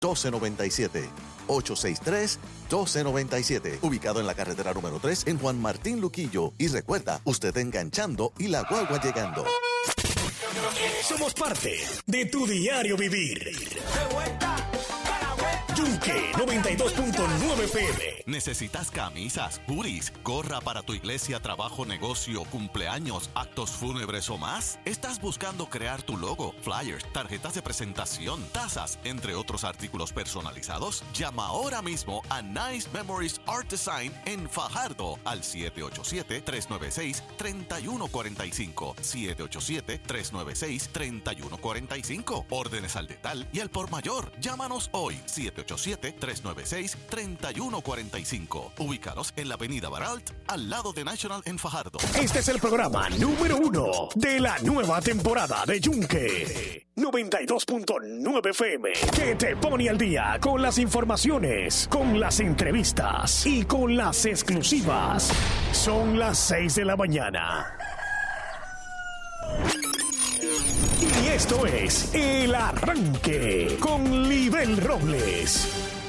863-1297. 863-1297. Ubicado en la carretera número 3 en Juan Martín Luquillo. Y recuerda, usted enganchando y la guagua llegando. Somos parte de tu diario vivir. Yunque 92.9 FM. ¿Necesitas camisas, hoodies, gorra para tu iglesia, trabajo, negocio, cumpleaños, actos fúnebres o más? ¿Estás buscando crear tu logo, flyers, tarjetas de presentación, tazas, entre otros artículos personalizados? Llama ahora mismo a Nice Memories Art Design en Fajardo al 787-396-3145. 787-396-3145. Órdenes al detalle y al por mayor. Llámanos hoy. 787-396-3145. Ubícalos en la avenida Baralt, al lado de National en Fajardo. Este es el programa número 1 de la nueva temporada de Yunque 92.9 FM, que te pone al día con las informaciones, con las entrevistas y con las exclusivas. Son las 6 de la mañana. Y esto es El Arranque con Libel Robles.